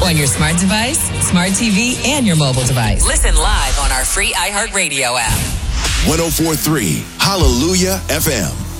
On your smart device, smart TV, and your mobile device. Listen live on our free iHeartRadio app. 104.3 Hallelujah FM.